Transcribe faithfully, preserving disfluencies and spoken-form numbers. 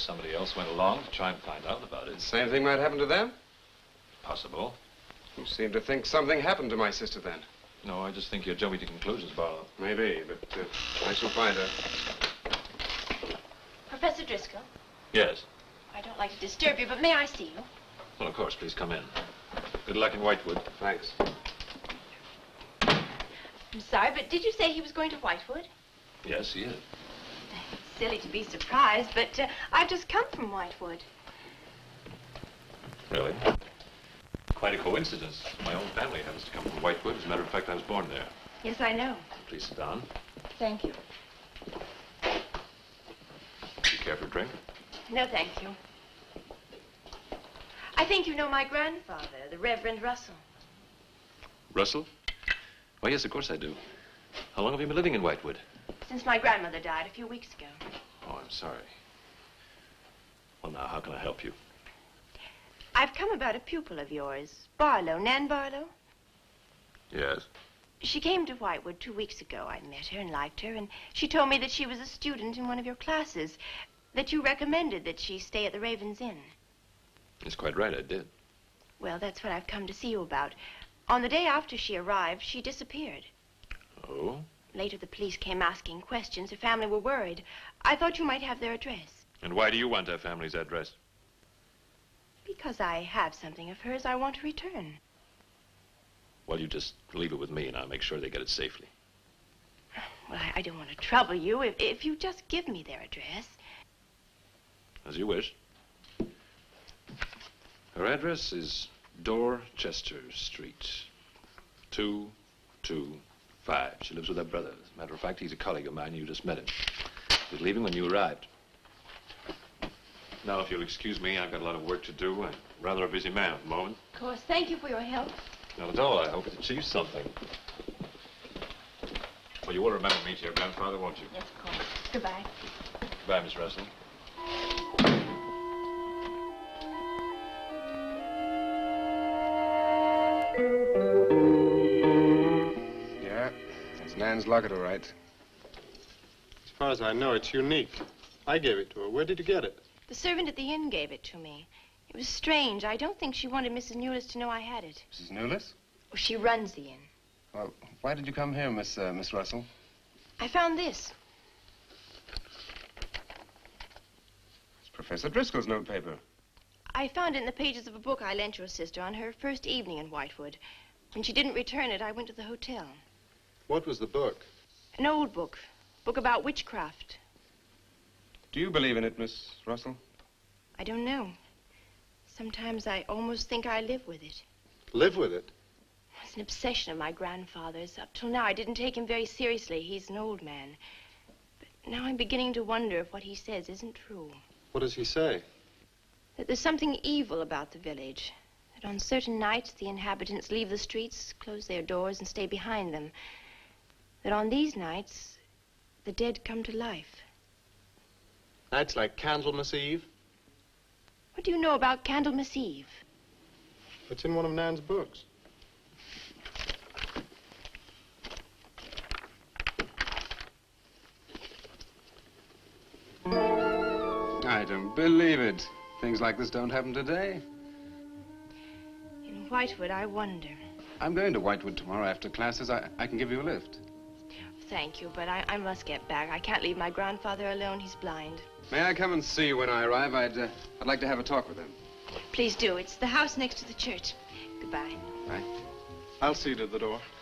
somebody else went along to try and find out about it. Same thing might happen to them? Possible. You seem to think something happened to my sister then. No, I just think you're jumping to conclusions, Barlow. Maybe, but uh, I shall find her. Professor Driscoll? Yes? I don't like to disturb you, but may I see you? Well, of course. Please come in. Good luck in Whitewood. Thanks. I'm sorry, but did you say he was going to Whitewood? Yes, he is. It's silly to be surprised, but uh, I've just come from Whitewood. Really? Quite a coincidence. My own family happens to come from Whitewood. As a matter of fact, I was born there. Yes, I know. Please sit down. Thank you. Do you care for a drink? No, thank you. I think you know my grandfather, the Reverend Russell. Russell? Why, yes, of course I do. How long have you been living in Whitewood? Since my grandmother died a few weeks ago. Oh, I'm sorry. Well, now, how can I help you? I've come about a pupil of yours, Barlow, Nan Barlow. Yes? She came to Whitewood two weeks ago. I met her and liked her, and she told me that she was a student in one of your classes, that you recommended that she stay at the Raven's Inn. That's quite right, I did. Well, that's what I've come to see you about. On the day after she arrived, she disappeared. Oh? Later, the police came asking questions. Her family were worried. I thought you might have their address. And why do you want her family's address? Because I have something of hers I want to return. Well, you just leave it with me, and I'll make sure they get it safely. Well, I, I don't want to trouble you. If, if you just give me their address. As you wish. Her address is Dorchester Street, two two five. She lives with her brother. As a matter of fact, he's a colleague of mine. You just met him. He was leaving when you arrived. Now, if you'll excuse me, I've got a lot of work to do. I'm rather a busy man at the moment. Of course. Thank you for your help. Not at all. I hope it achieves something. Well, you will remember me to your grandfather, won't you? Yes, of course. Goodbye. Goodbye, Miss Russell. Yeah, that's Nan's locket, all right. As far as I know, it's unique. I gave it to her. Where did you get it? The servant at the inn gave it to me. It was strange. I don't think she wanted Missus Newless to know I had it. Missus Newless? Well, she runs the inn. Well, why did you come here, Miss, uh, Miss Russell? I found this. It's Professor Driscoll's notepaper. I found it in the pages of a book I lent your sister on her first evening in Whitewood. When she didn't return it, I went to the hotel. What was the book? An old book. Book about witchcraft. Do you believe in it, Miss Russell? I don't know. Sometimes I almost think I live with it. Live with it? It's an obsession of my grandfather's. Up till now, I didn't take him very seriously. He's an old man. But now I'm beginning to wonder if what he says isn't true. What does he say? That there's something evil about the village. That on certain nights, the inhabitants leave the streets, close their doors, and stay behind them. That on these nights, the dead come to life. Nights like Candlemas Eve? What do you know about Candlemas Eve? It's in one of Nan's books. I don't believe it. Things like this don't happen today. In Whitewood, I wonder. I'm going to Whitewood tomorrow after classes. I, I can give you a lift. Thank you, but I, I must get back. I can't leave my grandfather alone. He's blind. May I come and see you when I arrive? I'd, uh, I'd like to have a talk with him. Please do. It's the house next to the church. Goodbye. Bye. I'll see you to the door.